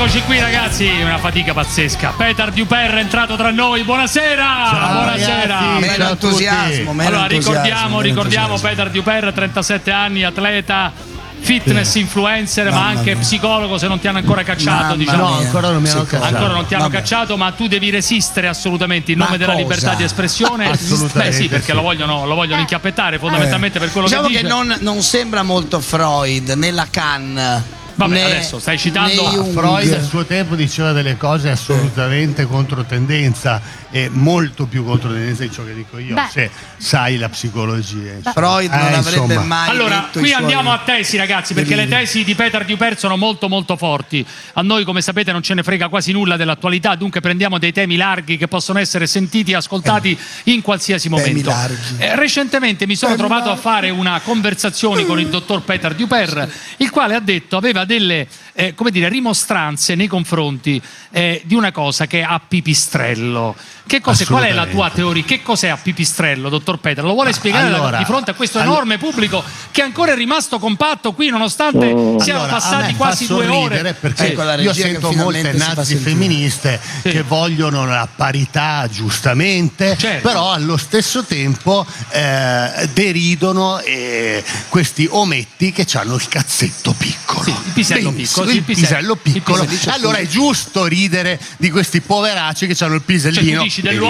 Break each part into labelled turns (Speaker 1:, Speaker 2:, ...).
Speaker 1: Eccoci qui ragazzi, una fatica pazzesca. Peter Duper è entrato tra noi, buonasera.
Speaker 2: Ciao,
Speaker 1: buonasera.
Speaker 2: ragazzi. Meno entusiasmo.
Speaker 1: Allora ricordiamo Peter Duper, 37 anni, atleta, fitness influencer, ma anche psicologo, se non ti hanno ancora cacciato, diciamo.
Speaker 2: No, ancora non mi hanno cacciato.
Speaker 1: Ancora non ti hanno cacciato, ma tu devi resistere assolutamente in nome della libertà di espressione.
Speaker 2: Assolutamente.
Speaker 1: Beh sì, perché lo vogliono inchiappettare fondamentalmente per quello
Speaker 3: diciamo
Speaker 1: che dice.
Speaker 3: che non sembra molto Freud né Lacan.
Speaker 1: Vabbè, adesso stai citando
Speaker 2: Freud al suo tempo diceva delle cose assolutamente controtendenza e molto più controtendenza di ciò che dico io. Se sai la psicologia,
Speaker 3: Freud non avrebbe mai
Speaker 1: allora
Speaker 3: detto
Speaker 1: qui
Speaker 3: i suoi
Speaker 1: andiamo a tesi ragazzi, perché le tesi di Peter Duper sono molto molto forti. A noi, come sapete, non ce ne frega quasi nulla dell'attualità, dunque prendiamo dei temi larghi che possono essere sentiti e ascoltati in qualsiasi momento. Recentemente mi sono trovato a fare una conversazione con il dottor Peter Duper, il quale ha detto aveva delle come dire, rimostranze nei confronti di una cosa che è a pipistrello. Che cos'è? Qual è la tua teoria? Che cos'è a pipistrello, dottor Peter? Lo vuole spiegare di fronte a questo enorme pubblico che ancora è rimasto compatto qui, nonostante siano passati quasi 2 ore?
Speaker 2: Perché io sento molte nazi femministe che vogliono la parità giustamente, però allo stesso tempo deridono questi ometti che hanno il cazzetto piccolo. Il pisello piccolo. Allora è giusto ridere di questi poveracci che hanno il pisellino.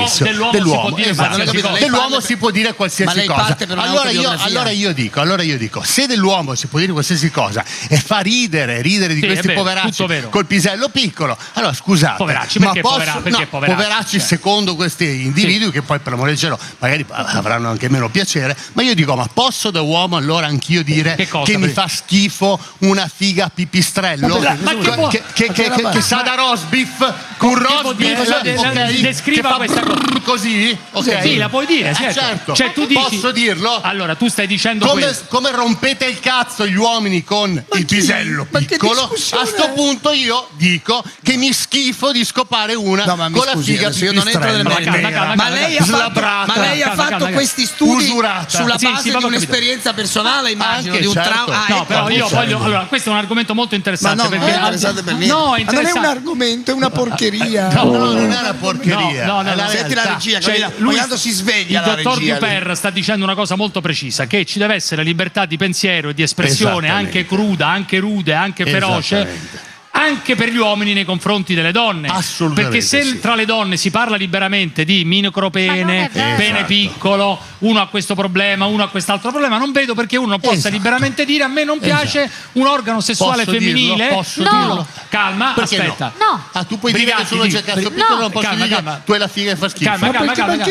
Speaker 2: Dell'uomo si può dire qualsiasi cosa. Allora io dico, se dell'uomo si può dire qualsiasi cosa e fa ridere di questi poveracci col pisello piccolo, allora scusate,
Speaker 1: poveracci, perché
Speaker 2: poveracci secondo questi individui che poi, per amore di cielo, magari avranno anche meno piacere, ma io dico, ma posso da uomo allora anch'io dire che mi fa schifo una figa pipistrello che sa da roast beef, un roast beef
Speaker 1: descriva questa cosa
Speaker 2: così?
Speaker 1: Sì, la puoi dire, certo. Cioè, tu dici,
Speaker 2: posso dirlo?
Speaker 1: Allora tu stai dicendo
Speaker 2: come rompete il cazzo gli uomini con il pisello piccolo, a sto punto io dico che mi schifo di scopare una con la figa pipistrello.
Speaker 3: Ma lei ha fatto questi studi sulla base di un'esperienza personale, immagino, di un trauma.
Speaker 1: No, però io voglio, allora questo è un argomento molto interessante, perché
Speaker 3: non è interessante per niente.
Speaker 1: No, è
Speaker 3: non è un argomento, è una porcheria.
Speaker 2: No, non è una porcheria.
Speaker 3: No, senti la regia, lui quando si sveglia
Speaker 1: il dottor Duper sta dicendo una cosa molto precisa, che ci deve essere libertà di pensiero e di espressione, anche cruda, anche rude, anche feroce, anche per gli uomini nei confronti delle donne. Perché se tra le donne si parla liberamente di micropene, pene piccolo, uno ha questo problema, uno ha quest'altro problema, non vedo perché uno possa liberamente dire a me non piace un organo sessuale femminile.
Speaker 2: Posso dirlo?
Speaker 1: Calma, aspetta.
Speaker 2: Tu puoi dire che sono già cazzo piccolo, non posso dire tu hai la figa e fa schifo.
Speaker 4: No, a parte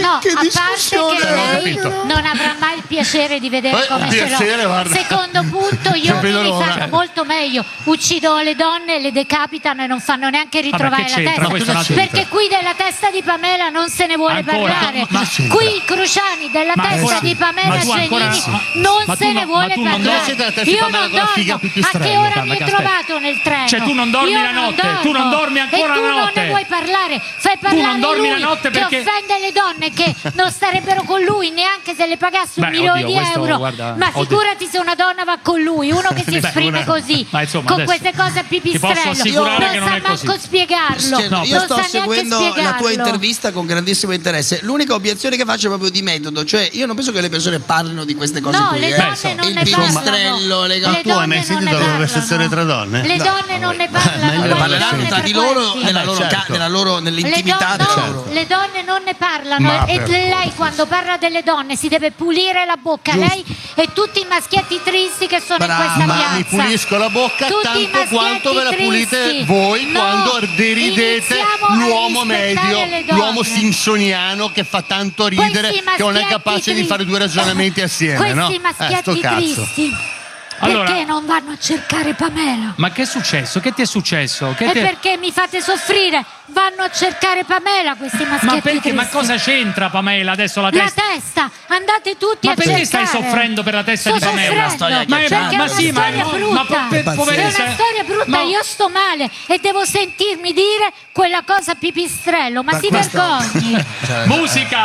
Speaker 4: che lei non avrà mai il piacere di vedere come ce l'ho. Secondo punto, gli uomini fanno molto meglio, uccidono le donne, le decapitano e non fanno neanche ritrovare la testa, perché qui della testa di Pamela non se ne vuole parlare. Qui Cruciani della testa di Pamela Genini non se ne vuole parlare. Io non dormo. A che ora mi hai trovato nel treno?
Speaker 1: Cioè tu non dormi la notte, tu non dormi ancora la notte.
Speaker 4: E tu non ne vuoi parlare, fai parlare lui che offende le donne che non starebbero con lui neanche se le pagasse 1 milione di euro. Ma figurati se una donna va con lui, uno che si esprime così, con queste cose a pipistrello.
Speaker 1: Io non
Speaker 4: sa manco spiegarlo.
Speaker 3: Io sto seguendo la tua intervista con grandissimo interesse. L'unica obiezione che faccio è proprio di metodo, cioè io non penso che le persone parlino di queste cose qui.
Speaker 4: Le donne non ne
Speaker 3: pipistrello,
Speaker 2: tu hai mai sentito la conversazione tra donne?
Speaker 4: Le donne non ne parlano.
Speaker 3: Parleranno tra di loro nell'intimità.
Speaker 4: Le donne non ne parlano e lei quando parla delle donne si deve pulire la bocca, lei e tutti i maschietti tristi che sono in questa piazza.
Speaker 2: Ma mi pulisco la bocca tanto quanto ve la pulite voi quando deridete l'uomo medio, l'uomo simpsoniano che fa tanto ridere che non è capace di fare 2 ragionamenti assieme.
Speaker 4: Questi maschietti tristi perché non vanno a cercare Pamela?
Speaker 1: Ma che è successo? Che ti è successo?
Speaker 4: Perché mi fate soffrire? Vanno a cercare Pamela questi maschietti.
Speaker 1: Ma perché? Ma cosa c'entra Pamela adesso la testa?
Speaker 4: La testa, andate tutti a cercare.
Speaker 1: Ma perché stai soffrendo per la testa di Pamela?
Speaker 4: Perché è una storia brutta. È una storia brutta, io sto male e devo sentirmi dire quella cosa a pipistrello, ma si vergogni.
Speaker 1: Musica!